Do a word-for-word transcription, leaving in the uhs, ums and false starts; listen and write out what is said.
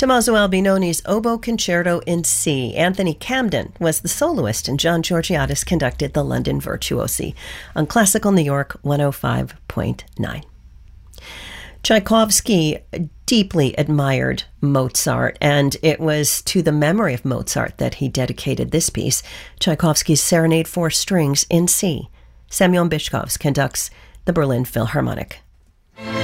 Tommaso Albinoni's Oboe Concerto in C. Anthony Camden was the soloist, and John Georgiadis conducted the London Virtuosi on Classical New York one oh five point nine. Tchaikovsky deeply admired Mozart, and it was to the memory of Mozart that he dedicated this piece, Tchaikovsky's Serenade for Strings in C. Semyon Bychkov conducts the Berlin Philharmonic.